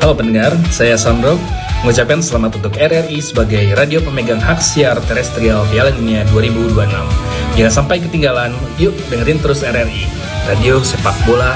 Halo pendengar, saya Sandro mengucapkan selamat untuk RRI sebagai radio pemegang hak siar terestrial Piala Dunia 2026. Jangan sampai ketinggalan, yuk dengerin terus RRI, Radio Sepak Bola